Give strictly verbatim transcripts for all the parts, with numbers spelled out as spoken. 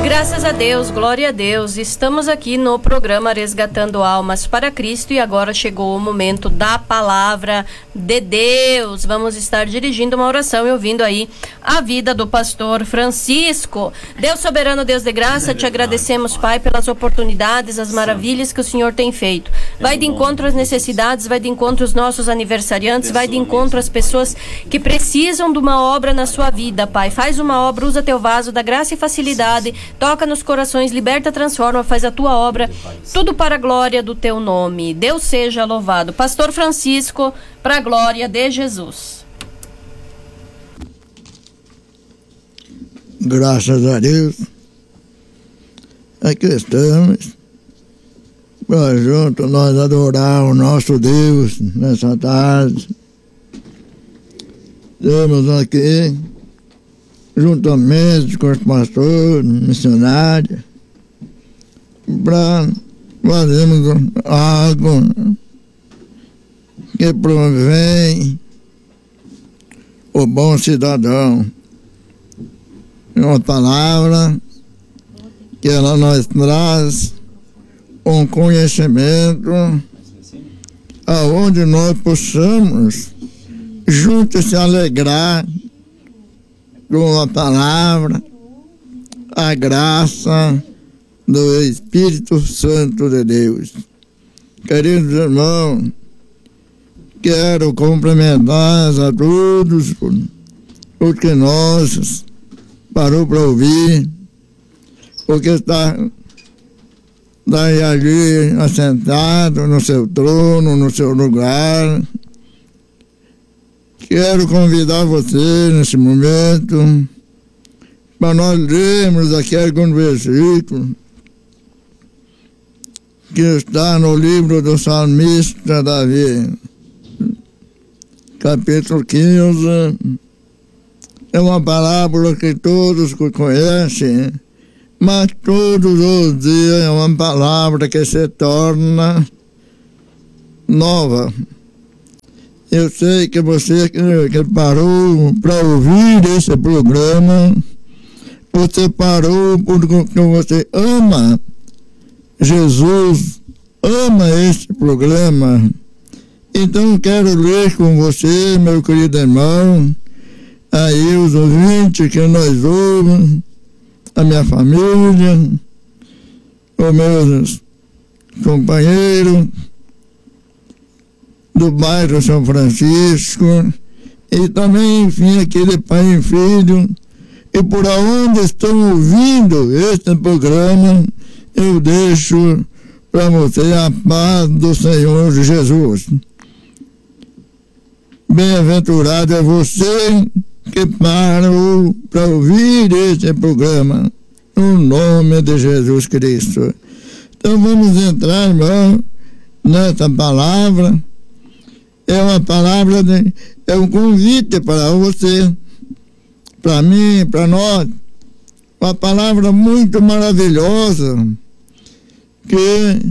Graças a Deus, glória a Deus, estamos aqui no programa Resgatando Almas para Cristo e agora chegou o momento da palavra de Deus. Vamos estar dirigindo uma oração e ouvindo aí a vida do pastor Francisco. Deus soberano, Deus de graça, te agradecemos, Pai, pelas oportunidades, as maravilhas que o Senhor tem feito. Vai de encontro às necessidades, vai de encontro aos nossos aniversariantes, vai de encontro às pessoas que precisam de uma obra na sua vida, Pai. Faz uma obra, usa teu vaso da graça e facilidade, toca nos corações, liberta, transforma, faz a tua obra, tudo para a glória do teu nome. Deus seja louvado. Pastor Francisco, para a glória de Jesus. Graças a Deus, aqui estamos para junto nós adorar o nosso Deus nessa tarde. Estamos aqui juntamente com os pastores, missionários, para fazermos algo que provém o bom cidadão. Uma palavra que ela nos traz um conhecimento aonde nós possamos juntos se alegrar com a palavra, a graça do Espírito Santo de Deus. Queridos irmãos, quero cumprimentar a todos os que nós parou para ouvir, porque está daí ali assentado no seu trono, no seu lugar. Quero convidar você nesse momento para nós lermos aqui algum versículo que está no livro do salmista Davi, capítulo quinze. É uma parábola que todos conhecem, mas todos os dias é uma palavra que se torna nova. Eu sei que você que parou para ouvir esse programa, você parou porque você ama Jesus, ama esse programa. Então quero ler com você, meu querido irmão, aí os ouvintes que nós ouvimos, a minha família, os meus companheiros do bairro São Francisco, e também, enfim, aquele pai e filho, e por onde estão ouvindo este programa, eu deixo para você a paz do Senhor Jesus. Bem-aventurado é você que parou para ouvir este programa, no nome de Jesus Cristo. Então vamos entrar, irmão, nessa palavra. É uma palavra, de, é um convite para você, para mim, para nós. Uma palavra muito maravilhosa, que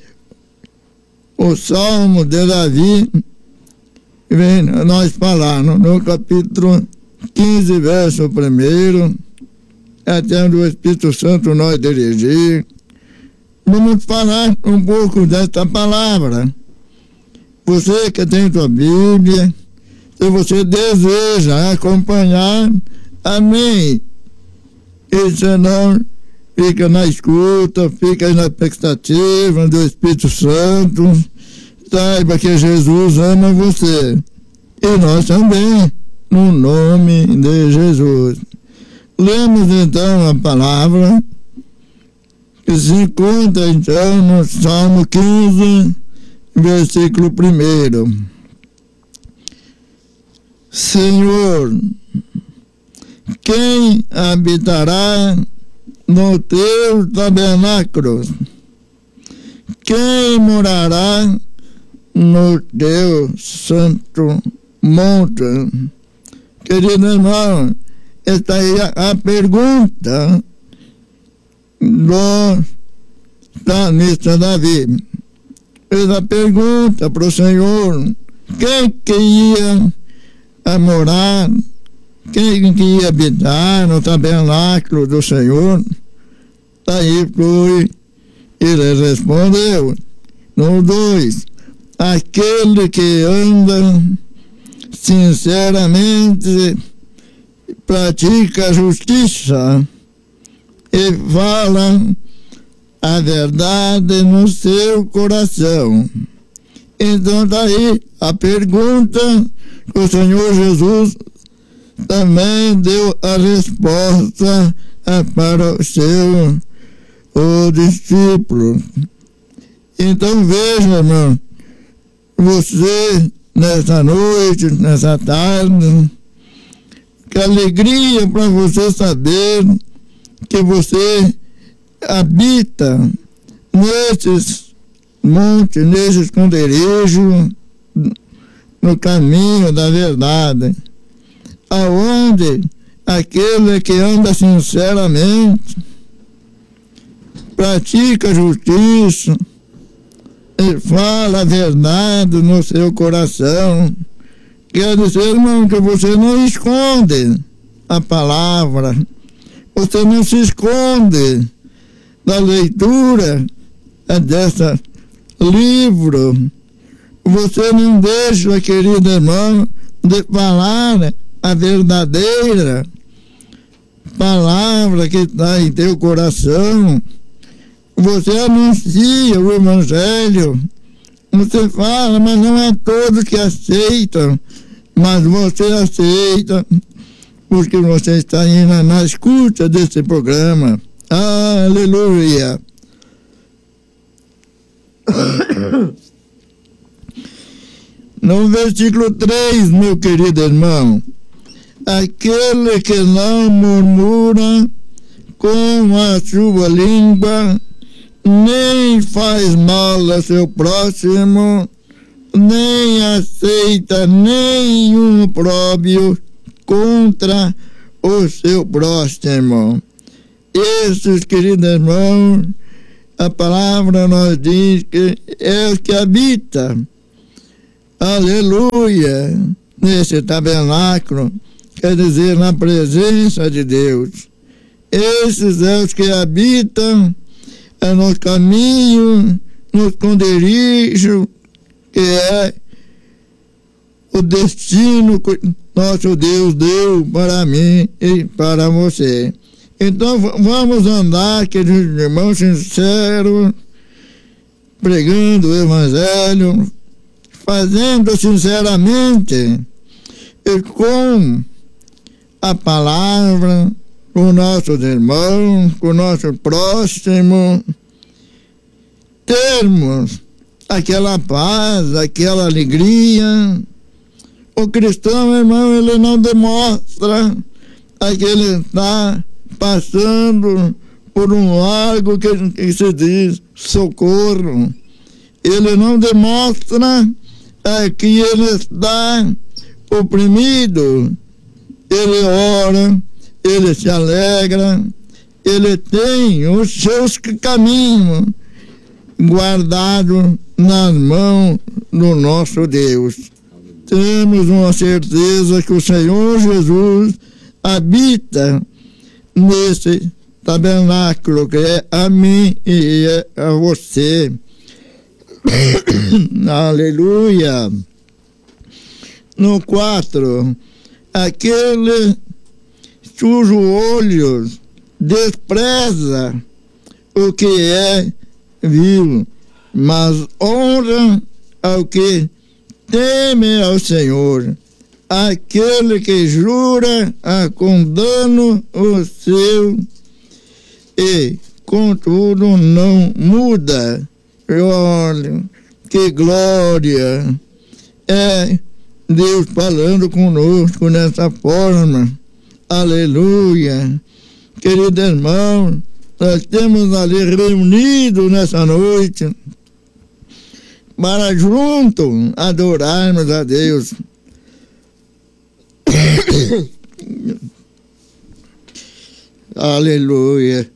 o Salmo de Davi vem nós falar no, no capítulo quinze, verso primeiro, até do Espírito Santo nós dirigir. Vamos falar um pouco desta palavra. Você que tem sua Bíblia, se você deseja acompanhar, amém. E se não, fica na escuta, fica na expectativa do Espírito Santo. Saiba que Jesus ama você. E nós também, no nome de Jesus. Lemos então a palavra que se encontra então no Salmo quinze, versículo primeiro. Senhor, quem habitará no teu tabernáculo? Quem morará no teu santo monte? Querido irmão, esta é a pergunta do salmista Davi. Fez a pergunta para o Senhor: quem que ia a morar, quem que ia habitar no tabernáculo do Senhor? Aí foi, ele respondeu. No dois, aquele que anda sinceramente, pratica a justiça e fala a verdade no seu coração. Então daí a pergunta que o Senhor Jesus também deu a resposta para o seu o discípulo. Então veja, irmão, você nessa noite, nessa tarde, que alegria para você saber que você habita nesses montes, nesse esconderijo, no caminho da verdade, aonde aquele que anda sinceramente, pratica a justiça e fala a verdade no seu coração, quer dizer, irmão, que você não esconde a palavra, você não se esconde da leitura desse livro, você não deixa, querido irmão, de falar a verdadeira palavra que está em teu coração. Você anuncia o Evangelho, você fala, mas não é todos que aceitam, mas você aceita, porque você está indo na escuta desse programa. Aleluia! No versículo três, meu querido irmão, aquele que não murmura com a sua língua, nem faz mal a seu próximo, nem aceita nenhum opróbrio contra o seu próximo. Esses, queridos irmãos, a palavra nos diz que é o que habita, aleluia, nesse tabernáculo, quer dizer, na presença de Deus. Esses é os que habitam no caminho, no esconderijo, que é o destino que nosso Deus deu para mim e para você. Então vamos andar, queridos irmãos, sinceros, pregando o Evangelho, fazendo sinceramente e com a palavra, com nossos irmãos, com o nosso próximo, termos aquela paz, aquela alegria. O cristão, irmão, ele não demonstra que ele está passando por um algo que, que se diz socorro. Ele não demonstra é, que ele está oprimido. Ele ora, ele se alegra, ele tem os seus caminhos guardados nas mãos do nosso Deus. Temos uma certeza que o Senhor Jesus habita nesse tabernáculo, que é a mim e é a você. Aleluia. No quatro, aquele cujo olho despreza o que é vil, mas honra ao que teme ao Senhor. Aquele que jura a com dano o seu e contudo não muda. Olha, que glória! É Deus falando conosco nessa forma. Aleluia! Querido irmão, nós temos ali reunidos nessa noite para junto adorarmos a Deus. Aleluia.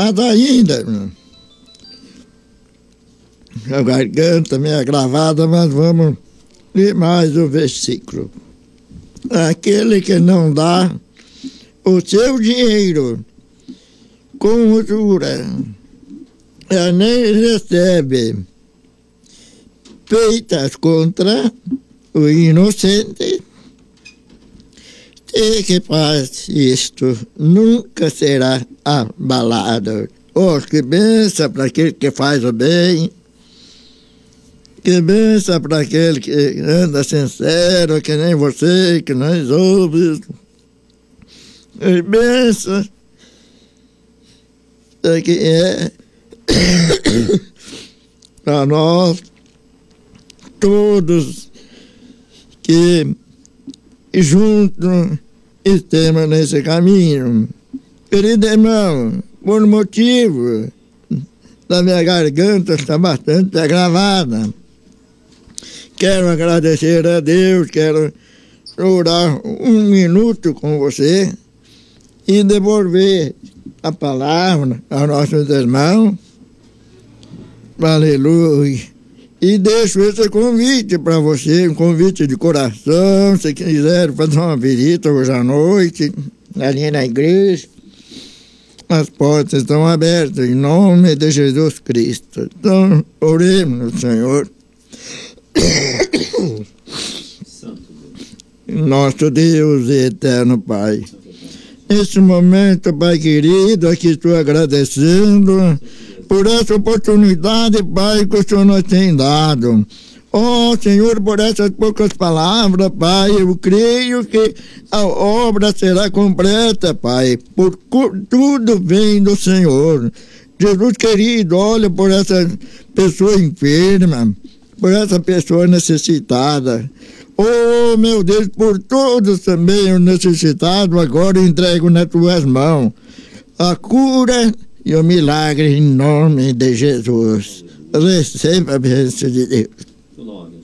Mas ainda, a garganta meio gravada, mas vamos ler mais o versículo. Aquele que não dá o seu dinheiro com usura, nem recebe feitas contra o inocente, e que faz isto nunca será abalado. Oh, que benção para aquele que faz o bem, que benção para aquele que anda sincero, que nem você, que nós ouves. Que benção é que é para nós todos que juntos estamos nesse caminho. Querido irmão, por motivo da minha garganta está bastante agravada, quero agradecer a Deus, quero orar um minuto com você e devolver a palavra aos nossos irmãos. Aleluia. E deixo esse convite para você, um convite de coração, se quiser fazer uma visita hoje à noite, ali na igreja, as portas estão abertas em nome de Jesus Cristo. Então, oremos, Senhor. Nosso Deus e eterno Pai, nesse momento, Pai querido, aqui estou agradecendo por essa oportunidade, Pai, que o Senhor nos tem dado. Oh, Senhor, por essas poucas palavras, Pai, eu creio que a obra será completa, Pai, por tudo vem do Senhor. Jesus querido, olha por essa pessoa enferma, por essa pessoa necessitada. Oh, meu Deus, por todos também os necessitados, agora eu entrego nas tuas mãos a cura e o milagre em nome de Jesus. Receba a bênção de Deus.